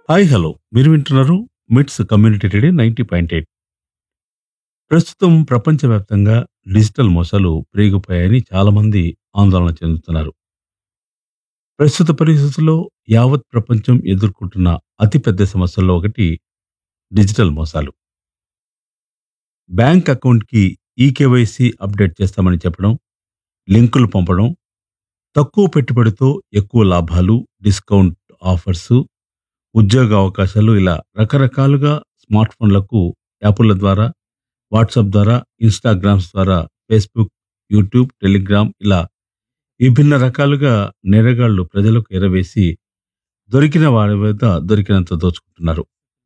Hi hello మీరు వింటున్నారు మిట్స్ కమ్యూనిటీ రేడియో 90.8. ప్రస్తుతం ప్రపంచవ్యాప్తంగా డిజిటల్ మోసాలు పెరిగిపోయాయని చాలా మంది ఆందోళన చెందుతున్నారు. ప్రస్తుత పరిస్థితుల్లో యావత్ ప్రపంచం ఎదుర్కొంటున్న అతిపెద్ద సమస్యల్లో ఒకటి డిజిటల్ మోసాలు. బ్యాంక్ అకౌంట్కి ఈకేవైసీ అప్డేట్ చేస్తామని చెప్పడం, లింకులు పంపడం, తక్కువ పెట్టుబడితో ఎక్కువ లాభాలు, డిస్కౌంట్ ఆఫర్సు, ఉద్యోగ అవకాశాలు ఇలా రకరకాలుగా స్మార్ట్ ఫోన్లకు యాపుల ద్వారా, వాట్సాప్ ద్వారా, ఇన్స్టాగ్రామ్స్ ద్వారా, ఫేస్బుక్, యూట్యూబ్, టెలిగ్రామ్ ఇలా విభిన్న రకాలుగా నేరగాళ్లు ప్రజలకు ఎరవేసి దొరికిన వారి వద్ద దొరికినంత దోచుకుంటున్నారు.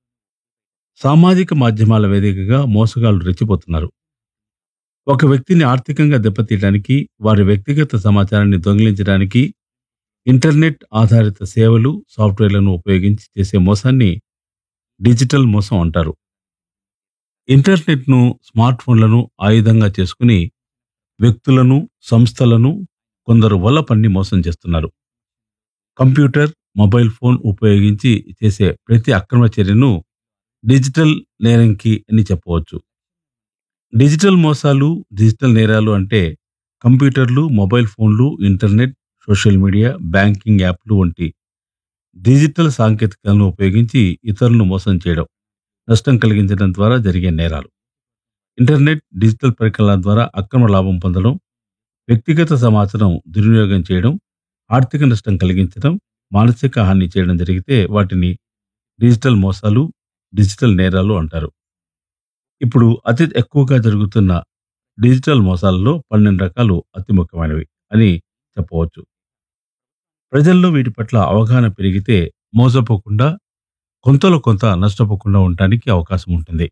సామాజిక మాధ్యమాల వేదికగా మోసగాళ్లు రెచ్చిపోతున్నారు. ఒక వ్యక్తిని ఆర్థికంగా దెబ్బతీయడానికి, వారి వ్యక్తిగత సమాచారాన్ని దొంగిలించడానికి ఇంటర్నెట్ ఆధారిత సేవలు, సాఫ్ట్వేర్లను ఉపయోగించి చేసే మోసాన్ని డిజిటల్ మోసం అంటారు. ఇంటర్నెట్ను, స్మార్ట్ ఫోన్లను ఆయుధంగా చేసుకుని వ్యక్తులను, సంస్థలను కొందరు వల పన్ని మోసం చేస్తున్నారు. కంప్యూటర్, మొబైల్ ఫోన్ ఉపయోగించి చేసే ప్రతి అక్రమ చర్యను డిజిటల్ నేరంకి అని చెప్పవచ్చు. డిజిటల్ మోసాలు, డిజిటల్ నేరాలు అంటే కంప్యూటర్లు, మొబైల్ ఫోన్లు, ఇంటర్నెట్, సోషల్ మీడియా, బ్యాంకింగ్ యాప్లు వంటి డిజిటల్ సాంకేతికతలను ఉపయోగించి ఇతరులను మోసం చేయడం, నష్టం కలిగించడం ద్వారా జరిగే నేరాలు. ఇంటర్నెట్, డిజిటల్ పరికరాల ద్వారా అక్రమ లాభం పొందడం, వ్యక్తిగత సమాచారం దుర్వినియోగం చేయడం, ఆర్థిక నష్టం కలిగించడం, మానసిక హాని చేయడం జరిగితే వాటిని డిజిటల్ మోసాలు, డిజిటల్ నేరాలు అంటారు. ఇప్పుడు అతి ఎక్కువగా జరుగుతున్న డిజిటల్ మోసాలలో 12 రకాలు అతి ముఖ్యమైనవి అని చెప్పవచ్చు. ప్రజల్లో వీటి పట్ల అవగాహన పెరిగితే మోసపోకుండా, కొంతలో కొంత నష్టపోకుండా ఉండటానికి అవకాశం ఉంటుంది.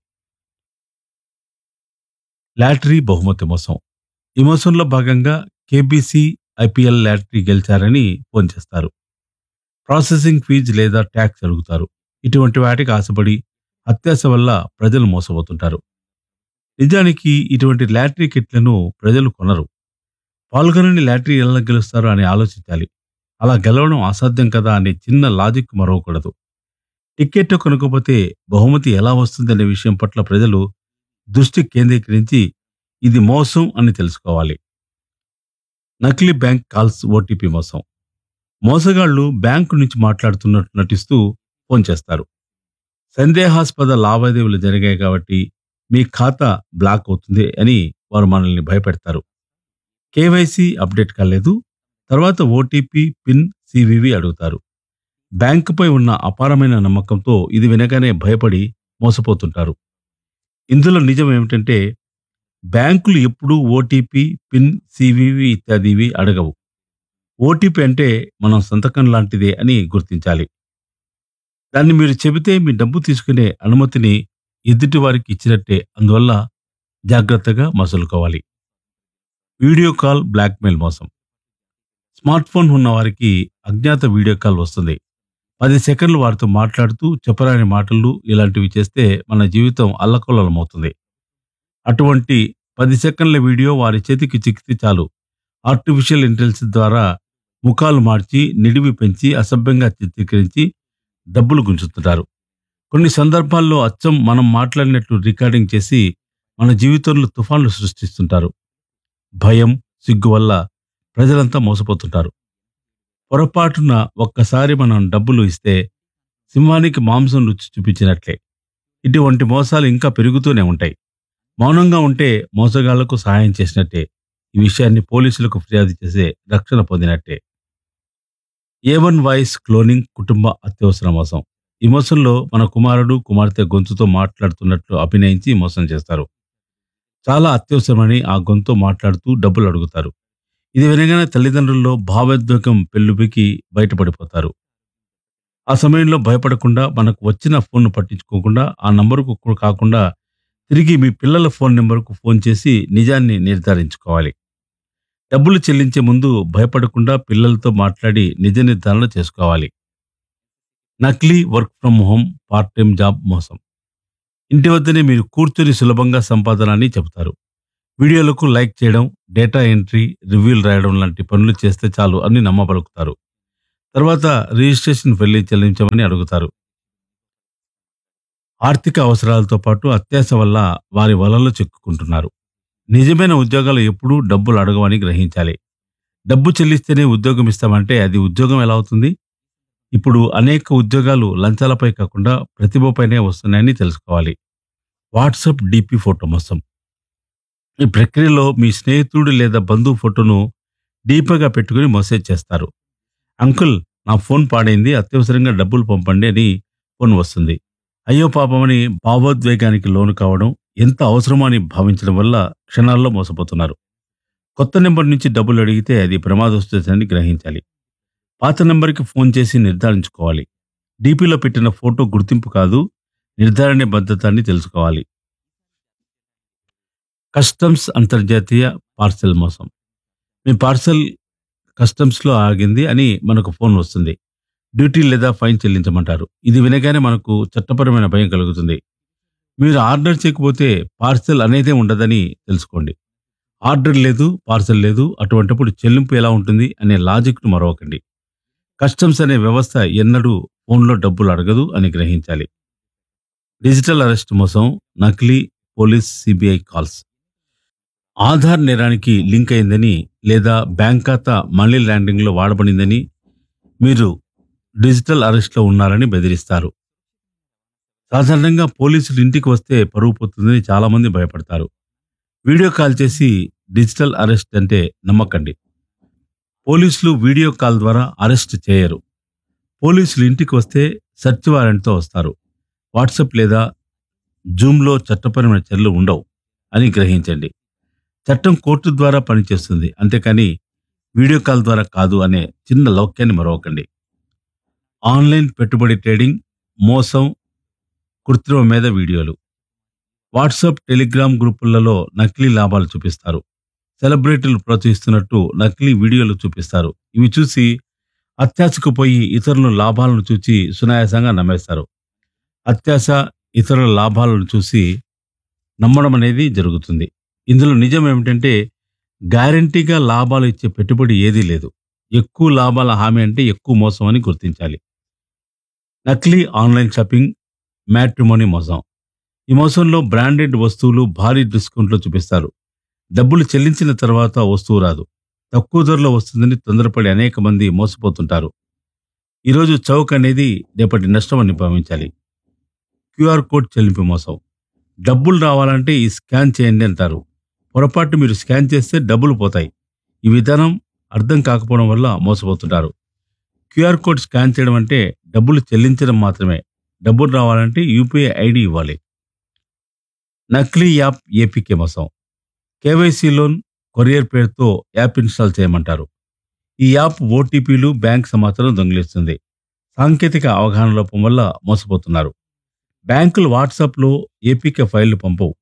లాటరీ బహుమతి మోసం. ఈ మోసంలో భాగంగా కేబీసీ, ఐపీఎల్ లాటరీ గెలిచారని ఫోన్ చేస్తారు. ప్రాసెసింగ్ ఫీజు లేదా ట్యాక్స్ అడుగుతారు. ఇటువంటి వాటికి ఆశపడి అత్యాశ వల్ల ప్రజలు మోసపోతుంటారు. నిజానికి ఇటువంటి లాటరీ కిట్లను ప్రజలు కొనరు. పాల్గొనని లాటరీ ఎలా గెలుస్తారు అని ఆలోచించాలి. అలా గెలవడం అసాధ్యం కదా అనే చిన్న లాజిక్ మరవకూడదు. టికెట్ కొనకపోతే బహుమతి ఎలా వస్తుందనే విషయం పట్ల ప్రజలు దృష్టి కేంద్రీకరించి ఇది మోసం అని తెలుసుకోవాలి. నకిలీ బ్యాంక్ కాల్స్, ఓటీపీ మోసం. మోసగాళ్లు బ్యాంకు నుంచి మాట్లాడుతున్నట్టు నటిస్తూ ఫోన్ చేస్తారు. సందేహాస్పద లావాదేవీలు జరిగాయి కాబట్టి మీ ఖాతా బ్లాక్ అవుతుంది అని వారు మనల్ని భయపెడతారు. కేవైసీ అప్డేట్ కాలేదు, తర్వాత ఓటీపీ, పిన్, సివివి అడుగుతారు. బ్యాంకుపై ఉన్న అపారమైన నమ్మకంతో ఇది వినగానే భయపడి మోసపోతుంటారు. ఇందులో నిజం ఏమిటంటే బ్యాంకులు ఎప్పుడూ ఓటీపీ, పిన్, సివివి ఇత్యాదివి అడగవు. ఓటీపీ అంటే మనం సంతకం లాంటిదే అని గుర్తించాలి. దాన్ని మీరు చెబితే మీ డబ్బు తీసుకునే అనుమతిని ఎదుటి వారికి ఇచ్చినట్టే, అందువల్ల జాగ్రత్తగా మసులుకోవాలి. వీడియో కాల్, బ్లాక్మెయిల్ మోసం. స్మార్ట్ ఫోన్ ఉన్న వారికి అజ్ఞాత వీడియో కాల్ వస్తుంది. 10 సెకండ్లు వారితో మాట్లాడుతూ చెప్పరాని మాటలు ఇలాంటివి చేస్తే మన జీవితం అల్లకల్లోలమవుతుంది. అటువంటి 10 సెకండ్ల వీడియో వారి చేతికి చిక్కితే చాలు, ఆర్టిఫిషియల్ ఇంటెలిజెన్స్ ద్వారా ముఖాలు మార్చి, నిడివి పెంచి, అసభ్యంగా చిత్రీకరించి డబ్బులు గుంజుతుంటారు. కొన్ని సందర్భాల్లో అచ్చం మనం మాట్లాడినట్లు రికార్డింగ్ చేసి మన జీవితంలో తుఫాన్లు సృష్టిస్తుంటారు. భయం, సిగ్గు వల్ల ప్రజలంతా మోసపోతుంటారు. పొరపాటున ఒక్కసారి మనం డబ్బులు ఇస్తే సింహానికి మాంసం రుచి చూపించినట్లే. ఇటువంటి మోసాలు ఇంకా పెరుగుతూనే ఉంటాయి. మౌనంగా ఉంటే మోసగాళ్లకు సహాయం చేసినట్టే. ఈ విషయాన్ని పోలీసులకు ఫిర్యాదు చేసే రక్షణ పొందినట్టే. A1 వాయిస్ క్లోనింగ్, కుటుంబ అత్యవసర మోసం. ఈ మోసంలో మన కుమారుడు, కుమార్తె గొంతుతో మాట్లాడుతున్నట్లు అభినయించి మోసం చేస్తారు. చాలా అత్యవసరమని ఆ గొంతు మాట్లాడుతూ డబ్బులు అడుగుతారు. ఇది వినగానే తల్లిదండ్రుల్లో భావోద్వేగం పెళ్లిబికి బయటపడిపోతారు. ఆ సమయంలో భయపడకుండా, మనకు వచ్చిన ఫోన్ను పట్టించుకోకుండా, ఆ నంబరుకు కాకుండా తిరిగి మీ పిల్లల ఫోన్ నెంబర్కు ఫోన్ చేసి నిజాన్ని నిర్ధారించుకోవాలి. డబ్బులు చెల్లించే ముందు భయపడకుండా పిల్లలతో మాట్లాడి నిజ నిర్ధారణ చేసుకోవాలి. నకిలీ work from home, part time job మోసం. ఇంటి వద్దనే మీరు కూర్చొని సులభంగా సంపాదన అని చెబుతారు. వీడియోలకు లైక్ చేయడం, డేటా ఎంట్రీ, రివ్యూలు రాయడం లాంటి పనులు చేస్తే చాలు అని నమ్మబలుకుతారు. తర్వాత రిజిస్ట్రేషన్ చెల్లించమని అడుగుతారు. ఆర్థిక అవసరాలతో పాటు అత్యాశ వల్ల వారి వలలో చిక్కుకుంటున్నారు. నిజమైన ఉద్యోగాలు ఎప్పుడూ డబ్బులు అడగవని గ్రహించాలి. డబ్బు చెల్లిస్తేనే ఉద్యోగం ఇస్తామంటే అది ఉద్యోగం ఎలా అవుతుంది? ఇప్పుడు అనేక ఉద్యోగాలు లంచాలపై కాకుండా ప్రతిభపైనే వస్తున్నాయని తెలుసుకోవాలి. వాట్సాప్ డీపీ ఫోటో మోసం. ఈ ప్రక్రియలో మీ స్నేహితుడు లేదా బంధువు ఫోటోను డీపీగా పెట్టుకుని మెసేజ్ చేస్తారు. అంకుల్, నా ఫోన్ పాడైంది, అత్యవసరంగా డబ్బులు పంపండి అని ఫోన్ వస్తుంది. అయ్యో పాపమని భావోద్వేగానికి లోను కావడం, ఎంత అవసరమో అని భావించడం వల్ల క్షణాల్లో మోసపోతున్నారు. కొత్త నెంబర్ నుంచి డబ్బులు అడిగితే అది ప్రమాదవస్తుందని గ్రహించాలి. పాత నెంబర్కి ఫోన్ చేసి నిర్ధారించుకోవాలి. డీపీలో పెట్టిన ఫోటో గుర్తింపు కాదు, నిర్ధారణ భద్రత అని తెలుసుకోవాలి. కస్టమ్స్ అంతర్జాతీయ పార్సెల్ మోసం. మీ పార్సెల్ కస్టమ్స్లో ఆగింది అని మనకు ఫోన్ వస్తుంది. డ్యూటీ లేదా ఫైన్ చెల్లించమంటారు. ఇది వినగానే మనకు చట్టపరమైన భయం కలుగుతుంది. మీరు ఆర్డర్ చేయకపోతే పార్సెల్ అనేదే ఉండదని తెలుసుకోండి. ఆర్డర్ లేదు, పార్సెల్ లేదు, అటువంటిప్పుడు చెల్లింపు ఎలా ఉంటుంది అనే లాజిక్ను మరవకండి. కస్టమ్స్ అనే వ్యవస్థ ఎన్నడూ ఫోన్లో డబ్బులు అడగదు అని గ్రహించాలి. డిజిటల్ అరెస్ట్ మోసం, నకిలీ పోలీస్ సిబిఐ కాల్స్. ఆధార్ నేరానికి లింక్ అయిందని లేదా బ్యాంక్ ఖాతా మనీ ల్యాండింగ్లో వాడబడిందని మీరు డిజిటల్ అరెస్ట్లో ఉన్నారని బెదిరిస్తారు. సాధారణంగా పోలీసులు ఇంటికి వస్తే పరువు పోతుందని చాలామంది భయపడతారు. వీడియో కాల్ చేసి డిజిటల్ అరెస్ట్ అంటే నమ్మకండి. పోలీసులు వీడియో కాల్ ద్వారా అరెస్ట్ చేయరు. పోలీసులు ఇంటికి వస్తే సెర్చ్ వారెంట్తో వస్తారు. వాట్సాప్ లేదా జూమ్లో చట్టపరమైన చర్యలు ఉండవు అని గ్రహించండి. చట్టం కోర్టు ద్వారా పనిచేస్తుంది, అంతేకాని వీడియో కాల్ ద్వారా కాదు అనే చిన్న లౌక్యాన్ని మరవకండి. ఆన్లైన్ పెట్టుబడి ట్రేడింగ్ మోసం, కృత్రిమ మీద వీడియోలు. వాట్సాప్, టెలిగ్రామ్ గ్రూపులలో నకిలీ లాభాలు చూపిస్తారు. సెలబ్రిటీలు ప్రోత్సహిస్తున్నట్టు నకిలీ వీడియోలు చూపిస్తారు. ఇవి చూసి అత్యాశకు పోయి ఇతరుల లాభాలను చూసి సునాయాసంగా నమ్మేస్తారు. అత్యాశ, ఇతరుల లాభాలను చూసి నమ్మడం అనేది జరుగుతుంది. ఇందులో నిజం ఏమిటంటే గ్యారంటీగా లాభాలు ఇచ్చే పెట్టుబడి ఏదీ లేదు. ఎక్కువ లాభాల హామీ అంటే ఎక్కువ మోసం అని గుర్తించాలి. నకిలీ ఆన్లైన్ షాపింగ్, మ్యాట్రిమోనీ మోసం. ఈ మోసంలో బ్రాండెడ్ వస్తువులు భారీ డిస్కౌంట్లో చూపిస్తారు. డబ్బులు చెల్లించిన తర్వాత వస్తువు రాదు. తక్కువ ధరలో వస్తుందని తొందరపడి అనేక మంది మోసపోతుంటారు. ఈరోజు చౌక్ అనేది రేపటి నష్టం అని భావించాలి. క్యూఆర్ కోడ్ చెల్లింపు మోసం. డబ్బులు రావాలంటే ఈ స్కాన్ చేయండి అంటారు. పొరపాటు మీరు స్కాన్ చేస్తే డబ్బులు పోతాయి. ఈ విధానం అర్థం కాకపోవడం వల్ల మోసపోతుంటారు. క్యూఆర్ కోడ్ స్కాన్ చేయడం అంటే డబ్బులు చెల్లించడం మాత్రమే. డబ్బులు రావాలంటే యూపీఐ ఐడి ఇవ్వాలి. నకిలీ యాప్ ఏపీకే మోసం. కేవైసీ లోన్, కొరియర్ పేరుతో యాప్ ఇన్స్టాల్ చేయమంటారు. ఈ యాప్ ఓటీపీలు, బ్యాంక్ సమాచారం దొంగిలిస్తుంది. సాంకేతిక అవగాహన లోపం వల్ల మోసపోతున్నారు. బ్యాంకులు వాట్సాప్లో ఏపీకే ఫైళ్లు పంపవు.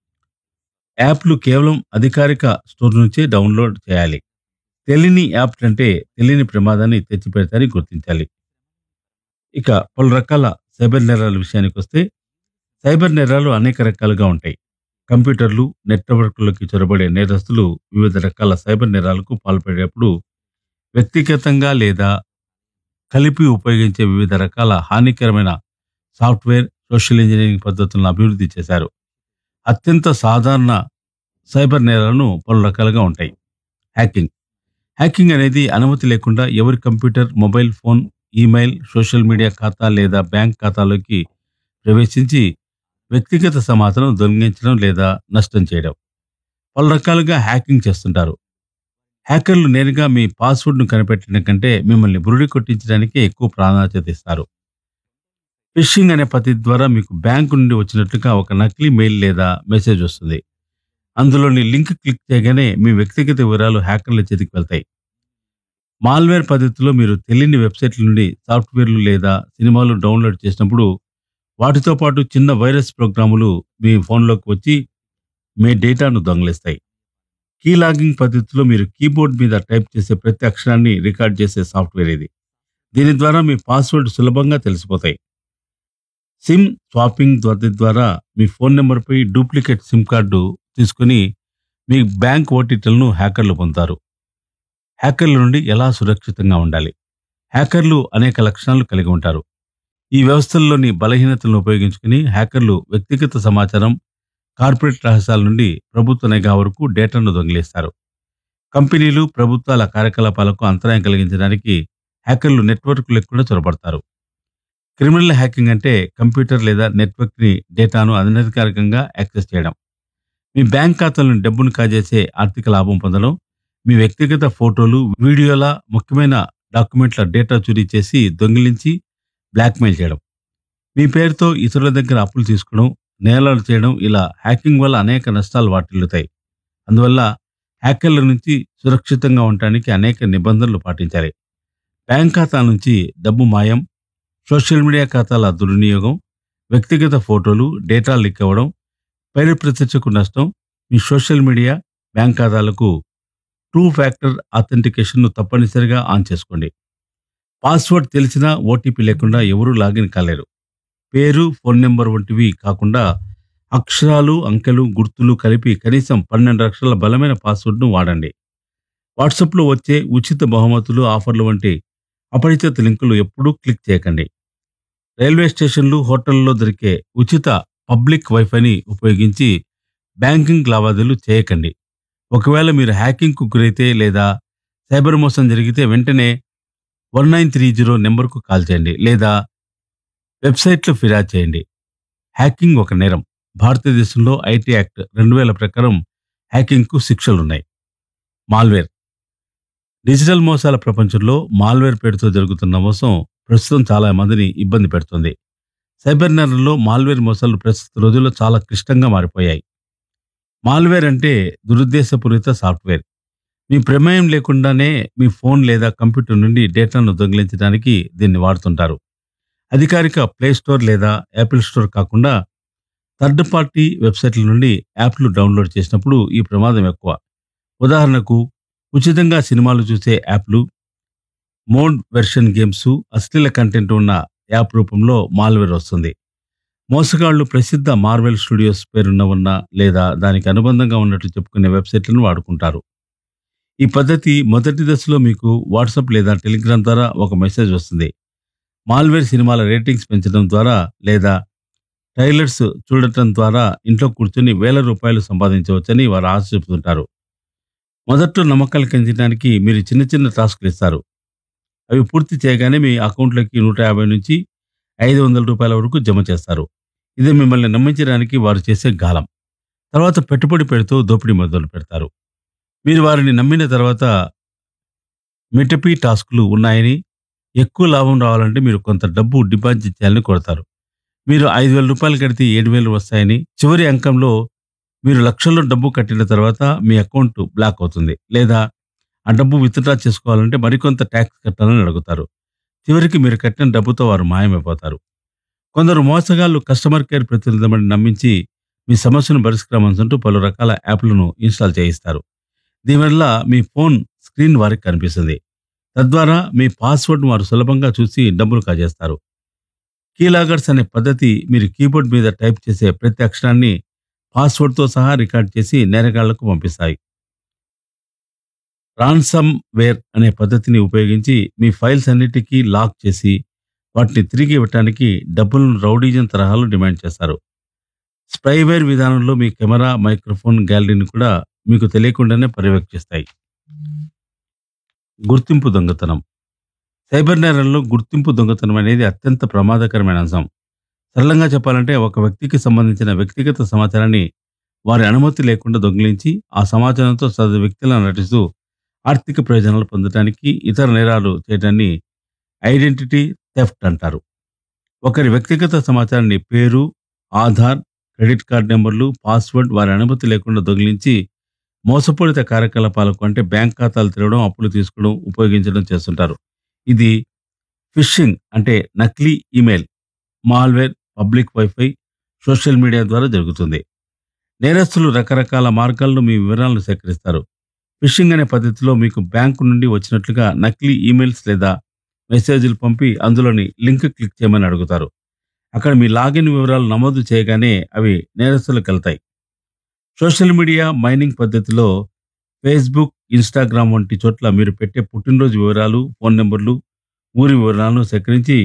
యాప్లు కేవలం అధికారిక స్టోర్ నుంచే డౌన్లోడ్ చేయాలి. తెలియని యాప్ అంటే తెలియని ప్రమాదాన్ని తెచ్చిపెడతారని గుర్తించాలి. ఇక పలు రకాల సైబర్ నేరాల విషయానికి వస్తే, సైబర్ నేరాలు అనేక రకాలుగా ఉంటాయి. కంప్యూటర్లు, నెట్వర్క్లకి చొరబడే నేరస్తులు వివిధ రకాల సైబర్ నేరాలకు పాల్పడేటప్పుడు వ్యక్తిగతంగా లేదా కలిపి ఉపయోగించే వివిధ రకాల హానికరమైన సాఫ్ట్వేర్, సోషల్ ఇంజనీరింగ్ పద్ధతులను అభివృద్ధి చేశారు. అత్యంత సాధారణ సైబర్ నేరాలను పలు రకాలుగా ఉంటాయి. హ్యాకింగ్. హ్యాకింగ్ అనేది అనుమతి లేకుండా ఎవరి computer, mobile phone, email, social media ఖాతా లేదా బ్యాంక్ ఖాతాలోకి ప్రవేశించి వ్యక్తిగత సమాచారం దొంగిలించడం లేదా నష్టం చేయడం. పలు రకాలుగా హ్యాకింగ్ చేస్తుంటారు. హ్యాకర్లు నేరుగా మీ పాస్వర్డ్ను కనిపెట్టడం కంటే మిమ్మల్ని బురిడి కొట్టించడానికే ఎక్కువ ప్రాధాన్యత ఇస్తారు. ఫిషింగ్ అనే పద్ధతి ద్వారా మీకు బ్యాంకు నుండి వచ్చినట్లుగా ఒక నకిలీ మెయిల్ లేదా మెసేజ్ వస్తుంది. అందులోని లింక్ క్లిక్ చేయగానే మీ వ్యక్తిగత వివరాలు హ్యాకర్ల చేతికి వెళ్తాయి. మాల్వేర్ పద్ధతిలో మీరు తెలియని వెబ్సైట్ల నుండి సాఫ్ట్వేర్లు లేదా సినిమాలు డౌన్లోడ్ చేసినప్పుడు వాటితో పాటు చిన్న వైరస్ ప్రోగ్రాములు మీ ఫోన్లోకి వచ్చి మీ డేటాను దొంగిలిస్తాయి. కీ లాగింగ్ పద్ధతిలో మీరు కీబోర్డ్ మీద టైప్ చేసే ప్రతి అక్షరాన్ని రికార్డ్ చేసే సాఫ్ట్వేర్ ఇది. దీని ద్వారా మీ పాస్వర్డ్ సులభంగా తెలిసిపోతాయి. సిమ్ స్వాపింగ్ పద్ధతి ద్వారా మీ ఫోన్ నెంబర్పై డూప్లికేట్ సిమ్ కార్డు తీసుకుని మీ బ్యాంక్ ఓటీపీలను హ్యాకర్లు పొందుతారు. హ్యాకర్ల నుండి ఎలా సురక్షితంగా ఉండాలి? హ్యాకర్లు అనేక లక్షణాలు కలిగి ఉంటారు. ఈ వ్యవస్థల్లోని బలహీనతలను ఉపయోగించుకుని హ్యాకర్లు వ్యక్తిగత సమాచారం, కార్పొరేట్ రహస్యాల నుండి ప్రభుత్వ నిఘా వరకు డేటాను దొంగిలిస్తారు. కంపెనీలు, ప్రభుత్వాల కార్యకలాపాలకు అంతరాయం కలిగించడానికి హ్యాకర్లు నెట్వర్క్లకు కూడా చొరబడతారు. క్రిమినల్ హ్యాకింగ్ అంటే కంప్యూటర్ లేదా నెట్వర్క్ని డేటాను అనధికారికంగా యాక్సెస్ చేయడం. మీ బ్యాంక్ ఖాతాలోని డబ్బును కాజేసే ఆర్థిక లాభం పొందడం, మీ వ్యక్తిగత ఫోటోలు, వీడియోల, ముఖ్యమైన డాక్యుమెంట్ల డేటా చోరీ చేసి దొంగిలించి బ్లాక్మెయిల్ చేయడం. మీ పేరుతో ఇతరుల దగ్గర అప్పులు తీసుకోవడం, నేరాలు చేయడం, ఇలా హ్యాకింగ్ వల్ల అనేక నష్టాలు వాటిల్లుతాయి. అందువల్ల హ్యాకర్ల నుంచి సురక్షితంగా ఉండటానికి అనేక నిబంధనలు పాటించాలి. బ్యాంక్ ఖాతా నుంచి డబ్బు మాయం, సోషల్ మీడియా ఖాతాల దుర్వినియోగం, వ్యక్తిగత ఫోటోలు, డేటా లీక్ అవ్వడం, పేరు ప్రతిష్టకు నష్టం. మీ సోషల్ మీడియా, బ్యాంక్ ఖాతాలకు టూ ఫ్యాక్టర్ ఆథెంటికేషన్ను తప్పనిసరిగా ఆన్ చేసుకోండి. పాస్వర్డ్ తెలిసినా ఓటీపీ లేకుండా ఎవరూ లాగిన్ కాలేరు. పేరు, ఫోన్ నెంబర్ వంటివి కాకుండా అక్షరాలు, అంకెలు, గుర్తులు కలిపి కనీసం 12 అక్షరాల బలమైన పాస్వర్డ్ను వాడండి. వాట్సాప్లో వచ్చే ఉచిత బహుమతులు, ఆఫర్లు వంటి అపరిచిత లింకులు ఎప్పుడూ క్లిక్ చేయకండి. రైల్వే స్టేషన్లు, హోటళ్లలో దొరికే ఉచిత పబ్లిక్ వైఫైని ఉపయోగించి బ్యాంకింగ్ లావాదేవీలు చేయకండి. ఒకవేళ మీరు హ్యాకింగ్కు గురైతే లేదా సైబర్ మోసం జరిగితే వెంటనే 1930 నెంబర్కు కాల్ చేయండి లేదా వెబ్సైట్లో ఫిర్యాదు చేయండి. హ్యాకింగ్ ఒక నేరం. భారతదేశంలో ఐటీ యాక్ట్ 2000 ప్రకారం హ్యాకింగ్కు శిక్షలున్నాయి. మాల్వేర్. డిజిటల్ మోసాల ప్రపంచంలో మాల్వేర్ పేరుతో జరుగుతున్న మోసం ప్రస్తుతం చాలా మందిని ఇబ్బంది పెడుతుంది. సైబర్ నేరంలో మాల్వేర్ మోసాలు ప్రస్తుత రోజుల్లో చాలా క్లిష్టంగా మారిపోయాయి. మాల్వేర్ అంటే దురుద్దేశపూరిత సాఫ్ట్వేర్. మీ ప్రమేయం లేకుండానే మీ ఫోన్ లేదా కంప్యూటర్ నుండి డేటాను దొంగిలించడానికి దీన్ని వాడుతుంటారు. అధికారిక ప్లే స్టోర్ లేదా యాపిల్ స్టోర్ కాకుండా థర్డ్ పార్టీ వెబ్సైట్ల నుండి యాప్లు డౌన్లోడ్ చేసినప్పుడు ఈ ప్రమాదం ఎక్కువ. ఉదాహరణకు, ఉచితంగా సినిమాలు చూసే యాప్లు, మోడ్ వెర్షన్ గేమ్స్, అశ్లీల కంటెంట్ ఉన్న యాప్ రూపంలో మాల్వేర్ వస్తుంది. మోసగాళ్లు ప్రసిద్ధ మార్వెల్ స్టూడియోస్ పేరున్న ఉన్న లేదా దానికి అనుబంధంగా ఉన్నట్టు చెప్పుకునే వెబ్సైట్లను వాడుకుంటారు. ఈ పద్ధతి మొదటి దశలో మీకు వాట్సాప్ లేదా టెలిగ్రామ్ ద్వారా ఒక మెసేజ్ వస్తుంది. మాల్వేర్ సినిమాల రేటింగ్స్ పెంచడం ద్వారా లేదా ట్రైలర్స్ చూడటం ద్వారా ఇంట్లో కూర్చొని వేల రూపాయలు సంపాదించవచ్చని వారు ఆశ చూపుతుంటారు. మొదట్లో నమ్మకాలు పెంచడానికి మీరు చిన్న చిన్న టాస్క్లు ఇస్తారు. అవి పూర్తి చేయగానే మీ అకౌంట్లోకి 150 నుంచి 500 రూపాయల వరకు జమ చేస్తారు. ఇది మిమ్మల్ని నమ్మించడానికి వారు చేసే గాలం. తర్వాత పెట్టుబడి పెడుతూ దోపిడీ మొదలు పెడతారు. మీరు వారిని నమ్మిన తర్వాత మిటపీ టాస్కులు ఉన్నాయని, ఎక్కువ లాభం రావాలంటే మీరు కొంత డబ్బు డిపాజిట్ చేయాలని కోరతారు. మీరు 5,000 రూపాయలు కడితే 7,000 వస్తాయని, చివరి అంకంలో మీరు లక్షల్లో డబ్బు కట్టిన తర్వాత మీ అకౌంట్ బ్లాక్ అవుతుంది లేదా ఆ డబ్బు విత్డ్రా చేసుకోవాలంటే మరికొంత ట్యాక్స్ కట్టాలని అడుగుతారు. చివరికి మీరు కట్టిన డబ్బుతో వారు మాయమైపోతారు. కొందరు మోసగాళ్లు కస్టమర్ కేర్ ప్రతినిధులను నమ్మించి మీ సమస్యను పరిష్కరించమంటూ పలు రకాల యాప్లను ఇన్స్టాల్ చేయిస్తారు. దీనివల్ల మీ ఫోన్ స్క్రీన్ వారికి కనిపిస్తుంది. తద్వారా మీ పాస్వర్డ్ వారు సులభంగా చూసి డబ్బులు కాజేస్తారు. కీలాగర్స్ అనే పద్ధతి మీరు కీబోర్డ్ మీద టైప్ చేసే ప్రతి అక్షరాన్ని పాస్వర్డ్తో సహా రికార్డ్ చేసి నేరగాళ్లకు పంపిస్తాయి. రాన్సమ్ వేర్ అనే పద్ధతిని ఉపయోగించి మీ ఫైల్స్ అన్నిటికీ లాక్ చేసి వాటిని తిరిగి ఇవ్వటానికి డబ్బులను రౌడీజం తరహాలో డిమాండ్ చేస్తారు. స్పైవేర్ విధానంలో మీ కెమెరా, మైక్రోఫోన్, గ్యాలరీని కూడా మీకు తెలియకుండానే పర్యవేక్షిస్తాయి. గుర్తింపు దొంగతనం. సైబర్ నేరంలో గుర్తింపు దొంగతనం అనేది అత్యంత ప్రమాదకరమైన అంశం. సరళంగా చెప్పాలంటే ఒక వ్యక్తికి సంబంధించిన వ్యక్తిగత సమాచారాన్ని వారి అనుమతి లేకుండా దొంగిలించి ఆ సమాచారంతో సదరు వ్యక్తులను నటిస్తూ ఆర్థిక ప్రయోజనాలు పొందడానికి ఇతర నేరాలు చేయడాన్ని ఐడెంటిటీ థెఫ్ట్ అంటారు. ఒకరి వ్యక్తిగత సమాచారాన్ని పేరు, ఆధార్, క్రెడిట్ కార్డ్ నెంబర్లు, పాస్వర్డ్ వారి అనుమతి లేకుండా దొంగిలించి మోసపూరిత కార్యకలాపాలకు అంటే బ్యాంక్ ఖాతాలు తెరవడం, అప్పులు తీసుకోవడం, ఉపయోగించడం చేస్తుంటారు. ఇది ఫిషింగ్ అంటే నకిలీ email, malware, public wifi, social media ద్వారా జరుగుతుంది. నేరస్తులు రకరకాల మార్గాల్లో మీ వివరాలను సేకరిస్తారు. ఫిషింగ్ అనే పద్ధతిలో మీకు బ్యాంకు నుండి వచ్చినట్లుగా నకిలీ ఈమెయిల్స్ లేదా మెసేజ్లు పంపి అందులోని లింక్ క్లిక్ చేయమని అడుగుతారు. అక్కడ మీ లాగిన్ వివరాలు నమోదు చేయగానే అవి నేరస్తులకు వెళ్తాయి. సోషల్ మీడియా మైనింగ్ పద్ధతిలో ఫేస్బుక్, ఇన్స్టాగ్రామ్ వంటి చోట్ల మీరు పెట్టే పుట్టినరోజు వివరాలు, ఫోన్ నెంబర్లు, ఊరి వివరాలను సేకరించి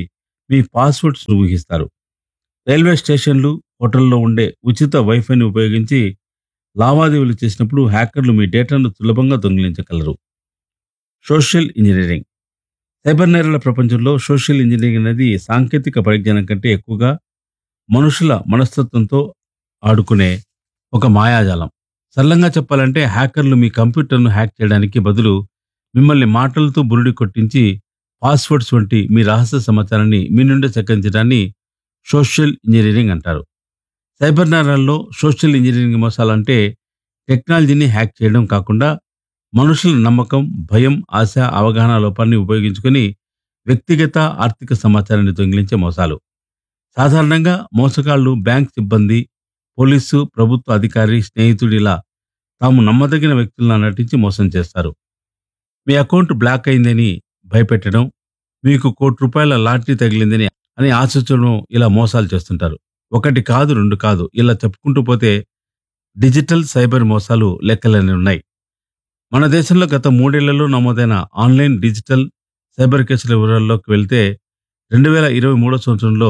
మీ పాస్వర్డ్స్ ఊహిస్తారు. రైల్వే స్టేషన్లు, హోటల్లో ఉండే ఉచిత వైఫైని ఉపయోగించి లావాదేవీలు చేసినప్పుడు హ్యాకర్లు మీ డేటాను సులభంగా దొంగిలించగలరు. Social engineering. సైబర్ నేరాల ప్రపంచంలో సోషల్ ఇంజనీరింగ్ అనేది సాంకేతిక పరిజ్ఞానం కంటే ఎక్కువగా మనుషుల మనస్తత్వంతో ఆడుకునే ఒక మాయాజాలం. సరళంగా చెప్పాలంటే హ్యాకర్లు మీ కంప్యూటర్ను హ్యాక్ చేయడానికి బదులు మిమ్మల్ని మాటలతో బురిడి కొట్టించి పాస్వర్డ్స్ వంటి మీ రహస్య సమాచారాన్ని మీ నుండి సేకరించడాన్ని సోషల్ ఇంజనీరింగ్ అంటారు. సైబర్ నేరాల్లో సోషల్ ఇంజనీరింగ్ మోసాలంటే టెక్నాలజీని హ్యాక్ చేయడం కాకుండా మనుషుల నమ్మకం, భయం, ఆశ, అవగాహన లోపాన్ని ఉపయోగించుకొని వ్యక్తిగత, ఆర్థిక సమాచారాన్ని దొంగిలించే మోసాలు. సాధారణంగా మోసగాళ్లు బ్యాంక్ సిబ్బంది, పోలీసు, ప్రభుత్వ అధికారి, స్నేహితుడిలా తాము నమ్మదగిన వ్యక్తులను నటించి మోసం చేస్తారు. మీ అకౌంట్ బ్లాక్ అయిందని భయపెట్టడం, మీకు ₹1,00,00,000 లాటరీ తగిలిందని అని ఆశించడం, ఇలా మోసాలు చేస్తుంటారు. ఒకటి కాదు, రెండు కాదు, ఇలా చెప్పుకుంటూ పోతే డిజిటల్ సైబర్ మోసాలు లెక్కలన్నీ ఉన్నాయి. మన దేశంలో గత 3 ఏళ్లలో నమోదైన ఆన్లైన్ డిజిటల్ సైబర్ కేసుల వివరాల్లోకి వెళ్తే 2023 సంవత్సరంలో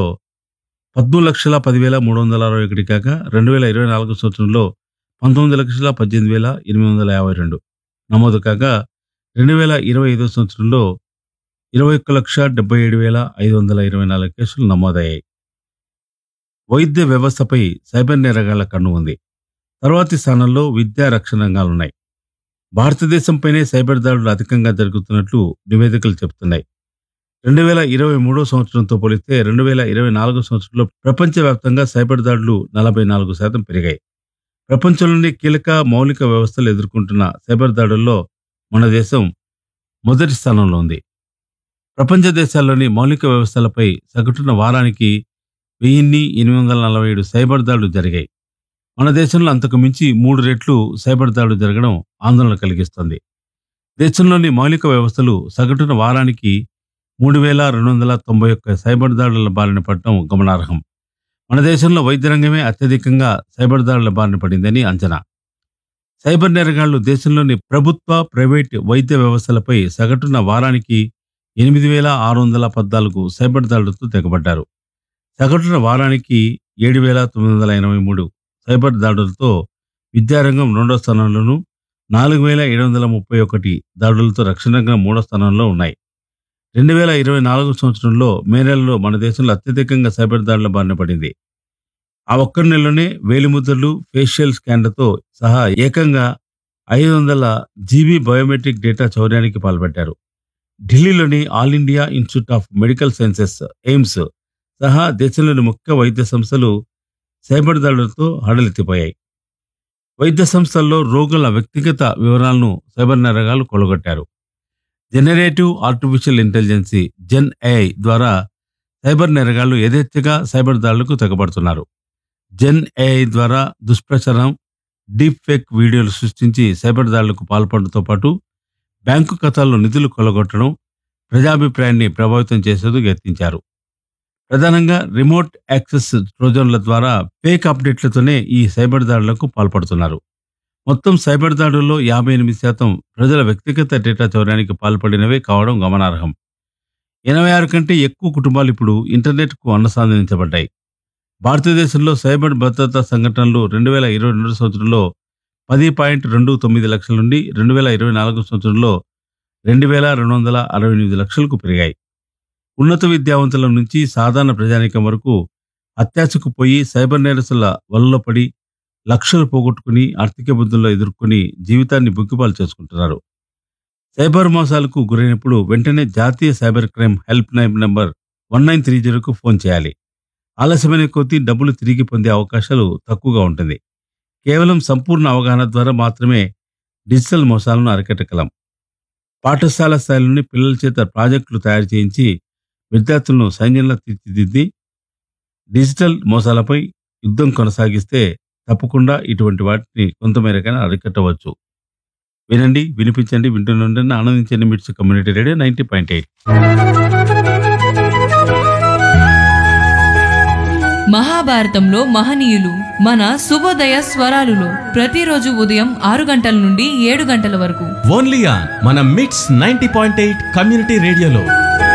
13,10,361 కాగా 2024 సంవత్సరంలో 19,18,852 నమోదు కాగా 2025 సంవత్సరంలో 21,77,524 కేసులు నమోదయ్యాయి. వైద్య వ్యవస్థపై సైబర్ నేరగాళ్ల కన్ను ఉంది. తర్వాతి స్థానంలో విద్యా, రక్షణ రంగాలున్నాయి. భారతదేశంపైనే సైబర్ దాడులు అధికంగా జరుగుతున్నట్లు నివేదికలు చెబుతున్నాయి. 2023 సంవత్సరంతో పోలిస్తే 2024 సంవత్సరంలో ప్రపంచవ్యాప్తంగా సైబర్ దాడులు 44% పెరిగాయి. ప్రపంచంలోని కీలక మౌలిక వ్యవస్థలు ఎదుర్కొంటున్న సైబర్ దాడుల్లో మన దేశం మొదటి స్థానంలో ఉంది. ప్రపంచ దేశాల్లోని మౌలిక వ్యవస్థలపై సగటున వారానికి 1,847 సైబర్ దాడులు జరిగాయి. మన దేశంలో అంతకు మించి 3 రెట్లు సైబర్ దాడులు జరగడం ఆందోళన కలిగిస్తోంది. దేశంలోని మౌలిక వ్యవస్థలు సగటున వారానికి 3,291 సైబర్ దాడుల బారిన పడటం గమనార్హం. మన దేశంలో వైద్య రంగమే అత్యధికంగా సైబర్ దాడుల బారిన పడిందని అంచనా. సైబర్ నేరగాళ్లు దేశంలోని ప్రభుత్వ, ప్రైవేట్ వైద్య వ్యవస్థలపై సగటున వారానికి 8,614 సైబర్ దాడులతో తెగబడ్డారు. సగటున వారానికి 7,983 సైబర్ దాడులతో విద్యారంగం 2వ స్థానంలోనూ, 4,731 దాడులతో రక్షణ రంగం 3వ స్థానంలో ఉన్నాయి. 2024 సంవత్సరంలో మే నెలలో మన దేశంలో అత్యధికంగా సైబర్ దాడుల బారిన పడింది. ఆ ఒక్క నెలలోనే వేలిముద్రలు, ఫేషియల్ స్కాన్లతో సహా ఏకంగా 500 GB బయోమెట్రిక్ డేటా చౌర్యానికి పాల్పడ్డారు. ఢిల్లీలోని all India institute of medical sciences AIIMS సహా దేశంలోని ముఖ్య వైద్య సంస్థలు సైబర్ దాడులతో హడలెత్తిపోయాయి. వైద్య సంస్థల్లో రోగుల వ్యక్తిగత వివరాలను సైబర్ నేరగాళ్లు కొల్లగొట్టారు. జనరేటివ్ ఆర్టిఫిషియల్ ఇంటెలిజెన్సీ జెన్ AI ద్వారా సైబర్ నేరగాళ్లు యథేచ్ఛగా సైబర్ దాడులకు తెగబడుతున్నారు. జెన్ AI ద్వారా దుష్ప్రచారం, డీప్ ఫేక్ వీడియోలు సృష్టించి సైబర్ దాడులకు పాల్పడడంతో పాటు బ్యాంకు ఖాతాల్లో నిధులు కొల్లగొట్టడం, ప్రజాభిప్రాయాన్ని ప్రభావితం చేసేందుకు యత్నించారు. ప్రధానంగా రిమోట్ యాక్సెస్ ట్రోజన్ల ద్వారా ఫేక్ అప్డేట్లతోనే ఈ సైబర్ దాడులకు పాల్పడుతున్నారు. మొత్తం సైబర్ దాడుల్లో 58% ప్రజల వ్యక్తిగత డేటా చౌర్యానికి పాల్పడినవే కావడం గమనార్హం. 86 కంటే ఎక్కువ కుటుంబాలు ఇప్పుడు ఇంటర్నెట్కు అనుసంధానించబడ్డాయి. భారతదేశంలో సైబర్ భద్రతా సంఘటనలు 2022 సంవత్సరంలో 10.29 లక్షల నుండి 2024 సంవత్సరంలో 2,268 లక్షలకు పెరిగాయి. ఉన్నత విద్యావంతుల నుంచి సాధారణ ప్రజానీకం వరకు అత్యాశకు పోయి సైబర్ నేరస్తుల వలలో పడి లక్షలు పోగొట్టుకుని ఆర్థిక ఇబ్బందుల్లో ఎదుర్కొని జీవితాన్ని బుగ్గిపాలు చేసుకుంటున్నారు. సైబర్ మోసాలకు గురైనప్పుడు వెంటనే జాతీయ cyber crime help line number 1930కు phone చేయాలి. ఆలస్యమైన కొద్దీ డబ్బులు తిరిగి పొందే అవకాశాలు తక్కువగా ఉంటుంది. కేవలం సంపూర్ణ అవగాహన ద్వారా మాత్రమే డిజిటల్ మోసాలను అరికట్టగలం. పాఠశాల స్థాయిలోని పిల్లల చేత ప్రాజెక్టులు తయారు చేయించి విద్యార్థులను సైన్యంలో తీర్చిదిద్ది డిజిటల్ మోసాలపై యుద్ధం కొనసాగిస్తే తప్పకుండా ఇటువంటి వాటిని కొంతమేరకైనా అరికట్టవచ్చు. వినండి, వినిపించండి, వింటూనే ఆనందించండి. మిట్స్ కమ్యూనిటీ రేడియో 90.8. మహాభారతంలో మహనీయులు మన శుభోదయ స్వరాలులో ప్రతిరోజు ఉదయం 6 గంటల నుండి 7 గంటల వరకు ఓన్లీ ఆన్ మన మిట్స్ 90.8 కమ్యూనిటీ రేడియోలో.